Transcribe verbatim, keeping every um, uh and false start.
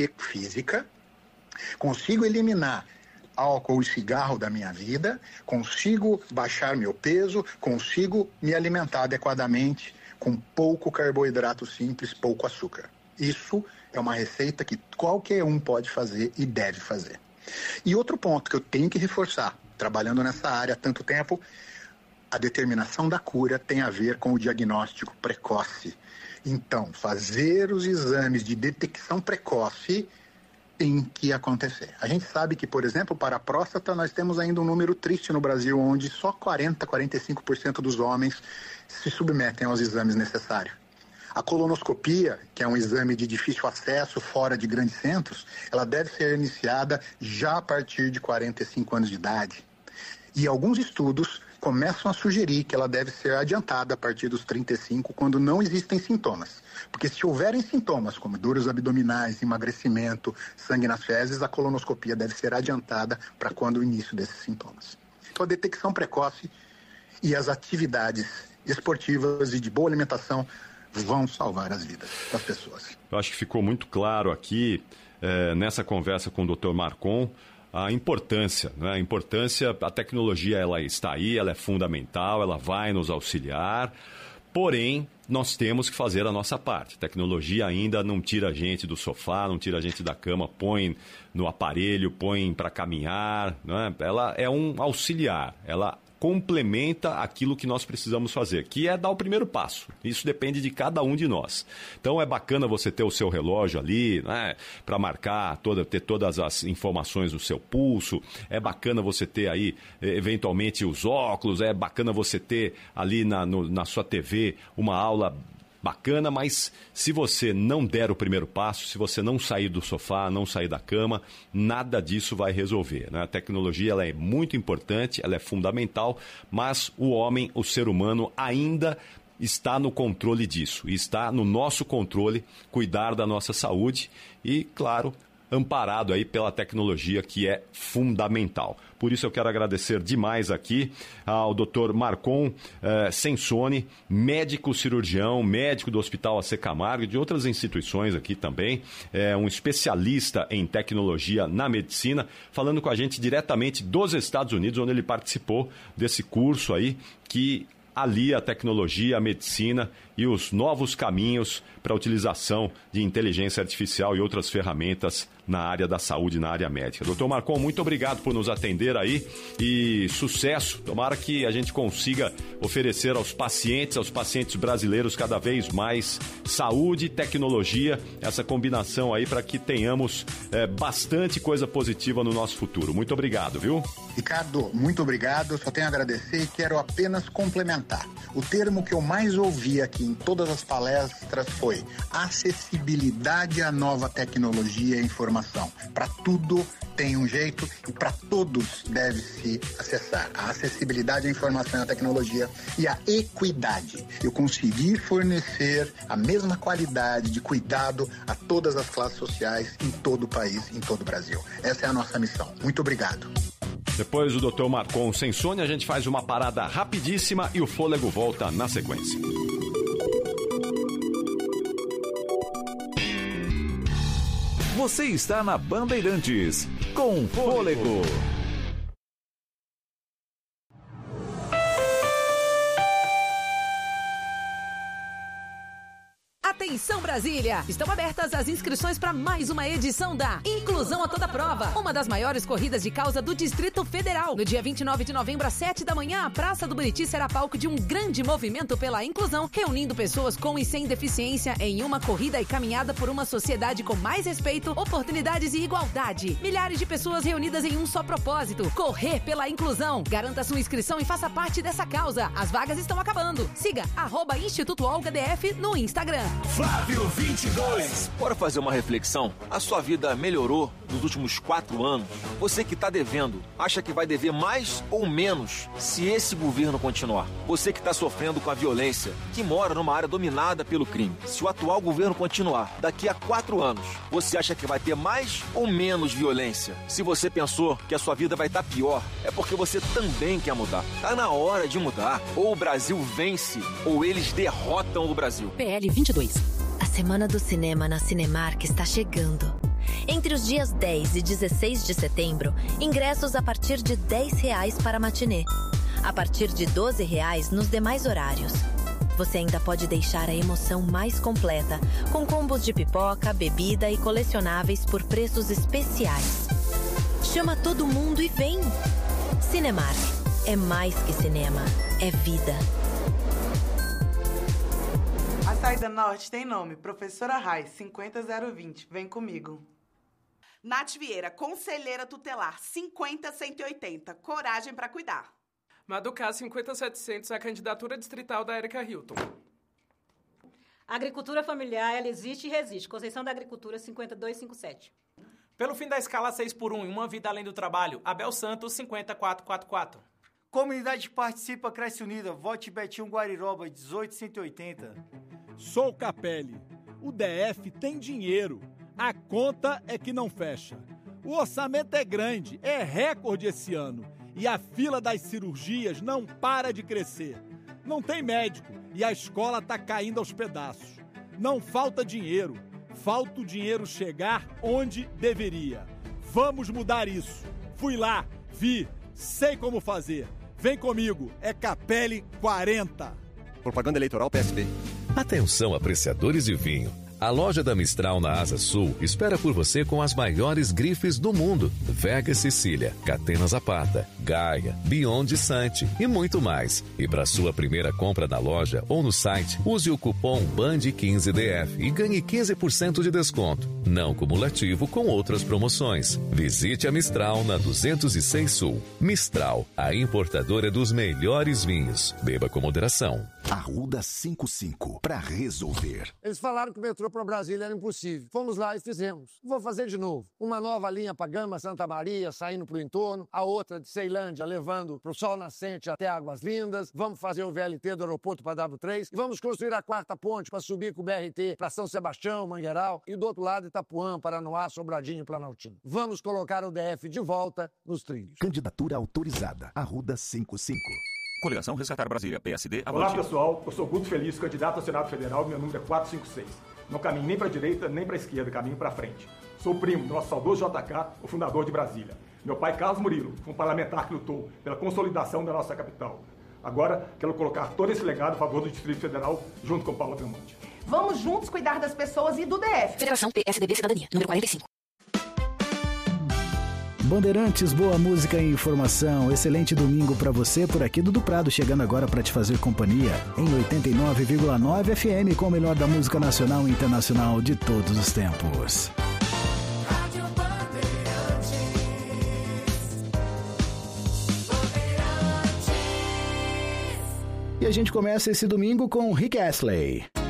e física, consigo eliminar álcool e cigarro da minha vida, consigo baixar meu peso, consigo me alimentar adequadamente com pouco carboidrato simples, pouco açúcar. Isso é uma receita que qualquer um pode fazer e deve fazer. E outro ponto que eu tenho que reforçar, trabalhando nessa área há tanto tempo, a determinação da cura tem a ver com o diagnóstico precoce. Então, fazer os exames de detecção precoce tem que acontecer. A gente sabe que, por exemplo, para a próstata, nós temos ainda um número triste no Brasil, onde só quarenta, quarenta e cinco por cento dos homens se submetem aos exames necessários. A colonoscopia, que é um exame de difícil acesso fora de grandes centros, ela deve ser iniciada já a partir de quarenta e cinco anos de idade. E alguns estudos começam a sugerir que ela deve ser adiantada a partir dos trinta e cinco, quando não existem sintomas. Porque se houverem sintomas, como dores abdominais, emagrecimento, sangue nas fezes, a colonoscopia deve ser adiantada para quando o início desses sintomas. Então a detecção precoce e as atividades esportivas e de boa alimentação vão salvar as vidas das pessoas. Eu acho que ficou muito claro aqui, é, nessa conversa com o doutor Marcon, a importância, né? A importância, a tecnologia ela está aí, ela é fundamental, ela vai nos auxiliar, porém, nós temos que fazer a nossa parte. A tecnologia ainda não tira a gente do sofá, não tira a gente da cama, põe no aparelho, põe para caminhar, né? Ela é um auxiliar, ela complementa aquilo que nós precisamos fazer, que é dar o primeiro passo. Isso depende de cada um de nós. Então é bacana você ter o seu relógio ali, né, para marcar, toda, ter todas as informações do seu pulso. É bacana você ter aí, eventualmente, os óculos. É bacana você ter ali na, no, na sua T V uma aula bacana, mas se você não der o primeiro passo, se você não sair do sofá, não sair da cama, nada disso vai resolver, né? A tecnologia ela é muito importante, ela é fundamental, mas o homem, o ser humano ainda está no controle disso, está no nosso controle cuidar da nossa saúde e, claro, amparado aí pela tecnologia, que é fundamental. Por isso eu quero agradecer demais aqui ao doutor Marcon eh, Sensoni, médico cirurgião, médico do Hospital A C Camargo e de outras instituições aqui também, é um especialista em tecnologia na medicina, falando com a gente diretamente dos Estados Unidos, onde ele participou desse curso aí, que alia a tecnologia, a medicina e os novos caminhos para a utilização de inteligência artificial e outras ferramentas na área da saúde, na área médica. doutor Marcon, muito obrigado por nos atender aí e sucesso. Tomara que a gente consiga oferecer aos pacientes, aos pacientes brasileiros cada vez mais saúde e tecnologia, essa combinação aí para que tenhamos é, bastante coisa positiva no nosso futuro. Muito obrigado, viu? Ricardo, muito obrigado. Só tenho a agradecer e quero apenas complementar. O termo que eu mais ouvi aqui em todas as palestras foi acessibilidade à nova tecnologia e informação. Para tudo tem um jeito e para todos deve-se acessar. A acessibilidade à informação e à tecnologia e a equidade. Eu conseguir fornecer a mesma qualidade de cuidado a todas as classes sociais em todo o país, em todo o Brasil. Essa é a nossa missão. Muito obrigado. Depois do doutor Marcon Sensoni, a gente faz uma parada rapidíssima e o fôlego volta na sequência. Você está na Bandeirantes, com Fôlego. Atenção Brasília! Estão abertas as inscrições para mais uma edição da Inclusão a Toda Prova, uma das maiores corridas de causa do Distrito Federal. No dia vinte e nove de novembro, às sete da manhã, a Praça do Buriti será palco de um grande movimento pela inclusão, reunindo pessoas com e sem deficiência em uma corrida e caminhada por uma sociedade com mais respeito, oportunidades e igualdade. Milhares de pessoas reunidas em um só propósito: correr pela inclusão. Garanta sua inscrição e faça parte dessa causa. As vagas estão acabando. Siga arroba Instituto Olga D F no Instagram. Flávio vinte e dois. Bora fazer uma reflexão? A sua vida melhorou nos últimos quatro anos? Você que está devendo, acha que vai dever mais ou menos se esse governo continuar? Você que está sofrendo com a violência, que mora numa área dominada pelo crime, se o atual governo continuar, daqui a quatro anos, você acha que vai ter mais ou menos violência? Se você pensou que a sua vida vai estar pior, é porque você também quer mudar. Tá na hora de mudar. Ou o Brasil vence, ou eles derrotam o Brasil. P L vinte e dois. A Semana do Cinema na Cinemark está chegando. Entre os dias dez e dezesseis de setembro, ingressos a partir de dez reais para a matinê. A partir de doze reais nos demais horários. Você ainda pode deixar a emoção mais completa, com combos de pipoca, bebida e colecionáveis por preços especiais. Chama todo mundo e vem! Cinemark. É mais que cinema. É vida. A saída norte tem nome, Professora Raiz, cinquenta zero vinte. Vem comigo. Nath Vieira, conselheira tutelar, cinquenta cento e oitenta. Coragem para cuidar. Maducá, cinquenta setecentos, a candidatura distrital da Érica Hilton. Agricultura familiar, ela existe e resiste. Conceição da Agricultura, cinquenta e dois cinquenta e sete. Pelo fim da escala seis por um e uma vida além do trabalho, Abel Santos, cinquenta quatrocentos e quarenta e quatro. Comunidade Participa Cresce Unida, vote Betinho Guariroba, dezoito cento e oitenta. Sou Capelli. O D F tem dinheiro. A conta é que não fecha. O orçamento é grande, é recorde esse ano. E a fila das cirurgias não para de crescer. Não tem médico e a escola está caindo aos pedaços. Não falta dinheiro, falta o dinheiro chegar onde deveria. Vamos mudar isso. Fui lá, vi, sei como fazer. Vem comigo, é Capelli quarenta. Propaganda eleitoral P S B. Atenção, apreciadores de vinho. A loja da Mistral na Asa Sul espera por você com as maiores grifes do mundo. Vega Sicília, Catena Zapata, Gaia, Beyond Sante e muito mais. E para sua primeira compra na loja ou no site, use o cupom B A N D quinze D F e ganhe quinze por cento de desconto. Não cumulativo com outras promoções. Visite a Mistral na duzentos e seis Sul. Mistral, a importadora dos melhores vinhos. Beba com moderação. Arruda cinquenta e cinco, para resolver. Eles falaram que o metrô para Brasília era impossível. Fomos lá e fizemos. Vou fazer de novo. Uma nova linha para Gama, Santa Maria, saindo para o entorno. A outra de Ceilândia, levando para o Sol Nascente até Águas Lindas. Vamos fazer o V L T do aeroporto para W três. E vamos construir a quarta ponte para subir com o B R T para São Sebastião, Mangueiral. E do outro lado, Itapuã, Paranoá, Sobradinho e Planaltina. Vamos colocar o D F de volta nos trilhos. Candidatura autorizada. Arruda cinquenta e cinco. Coligação Resgatar Brasília, P S D. Olá, pessoal. Eu sou Guto Feliz, candidato ao Senado Federal. Meu número é quatrocentos e cinquenta e seis. Não caminho nem para a direita, nem para a esquerda, caminho para frente. Sou primo do nosso saudoso J K, o fundador de Brasília. Meu pai, Carlos Murilo, foi um parlamentar que lutou pela consolidação da nossa capital. Agora, quero colocar todo esse legado a favor do Distrito Federal, junto com Paula Belmonte. Vamos juntos cuidar das pessoas e do D F. Federação P S D B Cidadania, número quarenta e cinco. Bandeirantes, boa música e informação. Excelente domingo pra você. Por aqui, Dudu Prado, chegando agora pra te fazer companhia em oitenta e nove vírgula nove F M, com o melhor da música nacional e internacional de todos os tempos. E a gente começa esse domingo com Rick Astley.